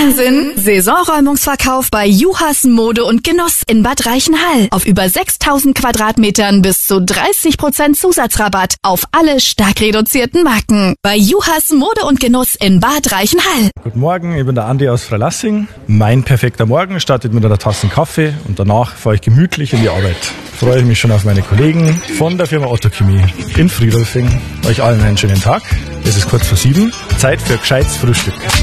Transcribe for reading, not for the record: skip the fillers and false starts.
Wahnsinn! Saisonräumungsverkauf bei Juhas Mode und Genuss in Bad Reichenhall. Auf über 6000 Quadratmetern bis zu 30% Zusatzrabatt auf alle stark reduzierten Marken. Bei Juhas Mode und Genuss in Bad Reichenhall. Guten Morgen, ich bin der Andi aus Freilassing. Mein perfekter Morgen startet mit einer Tasse Kaffee und danach fahre ich gemütlich in die Arbeit. Freue ich mich schon auf meine Kollegen von der Firma Otto Chemie in Friedolfing. Euch allen einen schönen Tag. Es ist kurz vor 7. Zeit für gescheites Frühstück.